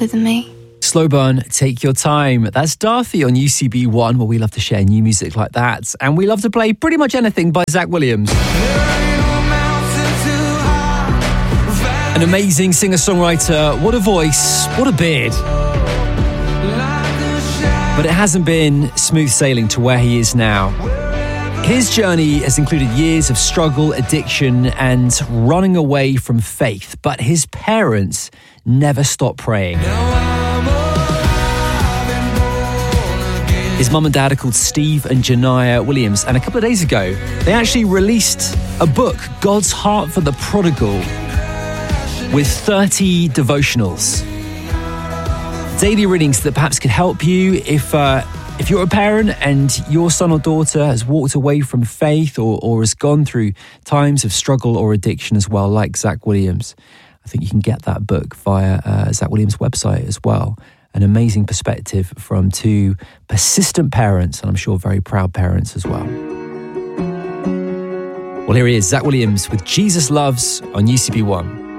with me. Slow burn, take your time. That's Darthy on UCB1, where we love to share new music like that. And we love to play pretty much anything by Zach Williams. An amazing singer-songwriter. What a voice, what a beard. But it hasn't been smooth sailing to where he is now. His journey has included years of struggle, addiction, and running away from faith. But his parents never stopped praying. His mum and dad are called Steve and Janiyah Williams. And a couple of days ago, they actually released a book, God's Heart for the Prodigal, with 30 devotionals. Daily readings that perhaps could help you if you're a parent and your son or daughter has walked away from faith or has gone through times of struggle or addiction as well, like Zach Williams. I think you can get that book via Zach Williams' website as well. An amazing perspective from two persistent parents, and I'm sure very proud parents as well. Well, here he is, Zach Williams with Jesus Loves on UCB1.